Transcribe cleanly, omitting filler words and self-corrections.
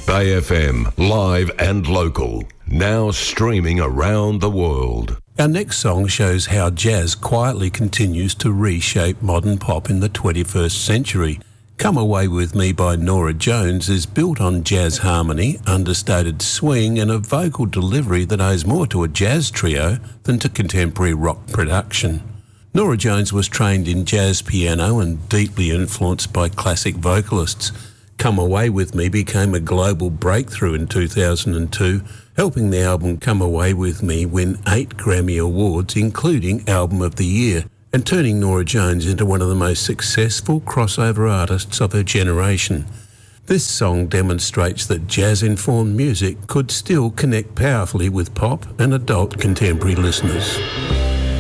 Bay FM, live and local. Now streaming around the world. Our next song shows how jazz quietly continues to reshape modern pop in the 21st century. Come Away With Me by Norah Jones is built on jazz harmony, understated swing and a vocal delivery that owes more to a jazz trio than to contemporary rock production. Norah Jones was trained in jazz piano and deeply influenced by classic vocalists. Come Away With Me became a global breakthrough in 2002, helping the album Come Away With Me win 8 Grammy Awards, including Album of the Year, and turning Norah Jones into one of the most successful crossover artists of her generation. This song demonstrates that jazz-informed music could still connect powerfully with pop and adult contemporary listeners.